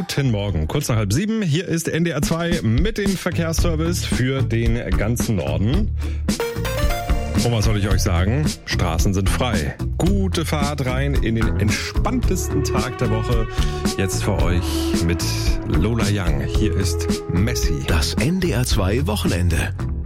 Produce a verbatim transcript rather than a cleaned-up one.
Guten Morgen, kurz nach halb sieben. Hier ist N D R zwei mit dem Verkehrsservice für den ganzen Norden. Und was soll ich euch sagen? Straßen sind frei. Gute Fahrt rein in den entspanntesten Tag der Woche. Jetzt für euch mit Lola Young. Hier ist Messi. Das N D R zwei Wochenende.